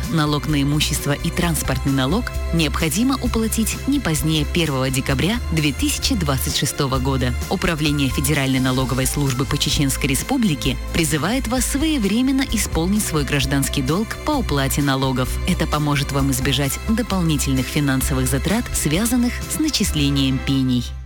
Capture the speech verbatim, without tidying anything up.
налог на имущество и транспортный налог необходимо уплатить не позднее первого декабря две тысячи двадцать шестого года. Управление Федеральной налоговой службы по Чеченской Республике призывает вас своевременно исполнить свой гражданский долг по уплате налогов. Это поможет вам избежать дополнительных финансовых затрат, связанных с начислением пений.